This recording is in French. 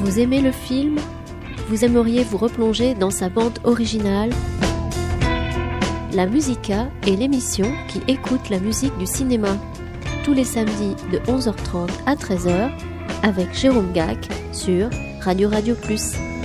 Vous aimez le film ? Vous aimeriez vous replonger dans sa bande originale ? La Musica est l'émission qui écoute la musique du cinéma. Tous les samedis de 11h30 à 13h avec Jérôme Gac sur Radio Plus.